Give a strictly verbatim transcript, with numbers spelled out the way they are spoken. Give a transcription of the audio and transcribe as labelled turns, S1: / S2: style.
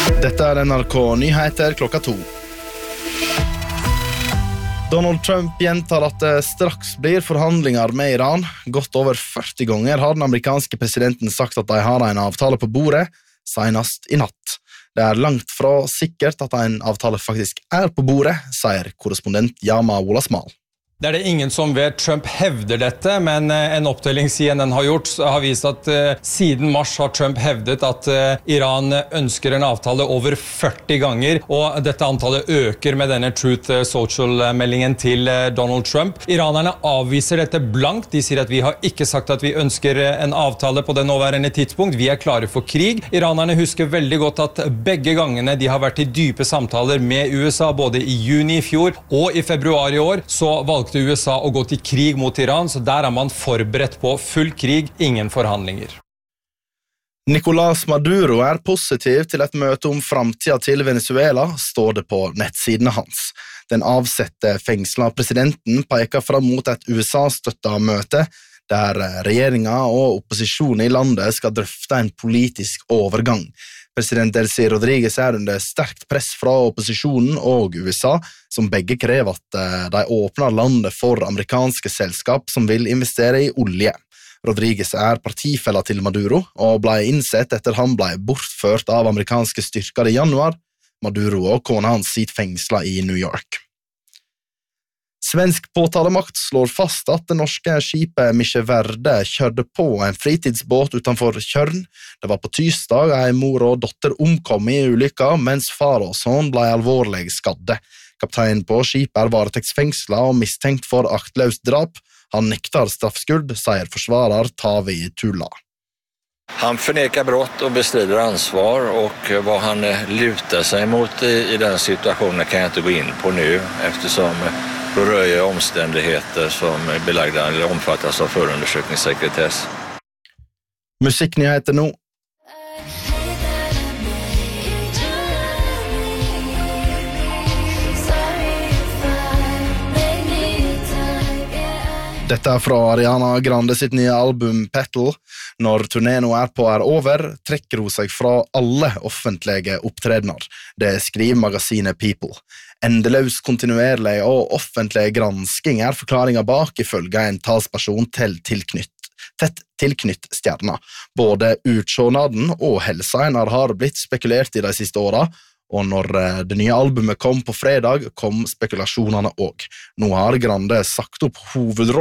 S1: Dette er N R K Nyheter klokka to. Donald Trump gjentar at det straks blir forhandlinger med Iran. Godt over førti ganger har den amerikanske presidenten sagt at de har en avtale på bordet, senest i natt. Det er langt fra sikkert at en avtale faktisk er på bordet, sier korrespondent Yama Wolasmal.
S2: Det er det ingen som vet. Trump hevder dette, men en opptelling C N N har gjort har vist at uh, siden mars har Trump hevdet at uh, Iran ønsker en avtale over førti ganger, og dette antallet øker med denne Truth Social-meldingen til uh, Donald Trump. Iranerne avviser dette blankt. De sier at vi har ikke sagt at vi ønsker en avtale på det nåværende tidspunkt. Vi er klare for krig. Iranerne husker veldig godt at begge gangene de har vært i dype samtaler med U S A, både i juni i fjor og i februar i år, så valgte U S A å gå til krig mot Iran, så der er man forberedt på full krig, ingen forhandlinger.
S1: Nicolás Maduro er positiv til et møte om framtida til Venezuela, står det på nettsidene hans. Den avsette fengsla presidenten peker fram mot et U S A-støttet møte, der regjeringa og opposisjonen i landet skal drøfte en politisk overgang. President Delcy Rodriguez er under sterkt press fra opposisjonen og U S A, som begge krever at de åpner landet for amerikanske selskap som vil investere i olje. Rodriguez er partifella til Maduro, og ble innsett etter han ble bortført av amerikanske styrker i januar. Maduro og kona hans sitter fengsla i New York. Svensk påtalemakt slår fast at det norske skipet Miche Verde kjørte på en fritidsbåt utenfor Kjørn. Det var på tirsdag en mor og dotter omkom i ulykka, mens far og sønn ble alvorlig skadde. Kapteinen på skipet er varetektsfengsla og mistenkt for aktløst drap. Han nektar straffskyld, sier forsvarer Tavi Tula.
S3: Han förnekar brott och bestrider ansvar, och vad han lutar sig mot i, i den situationen kan jag inte gå in på nu, eftersom då rör jag omständigheter som är belagda eller omfattas av förundersökningssekretess.
S1: Musikknyheter nå. Dette er fra Ariana Grande sitt nye album Petal. Når turneen er på er over, trekker hun seg fra alle offentlige opptredener. Det skriver magasinet People. Endeløs, kontinuerlig og offentlig gransking er forklaringen bak, ifølge en talsperson til tilknytt, tett tilknytt stjerna. Både utsjånaden og helsa hennes har blitt spekulert i de siste årene, og når det nye albumet kom på fredag, kom spekulasjonene også. Nå har Grande sagt opp hovedrollen